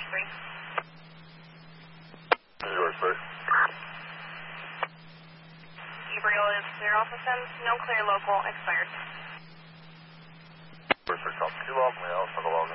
3. Yours, sir. Gabriel is clear off of him. No clear local, expired. Yours, sir. Call 2 off, may I also go along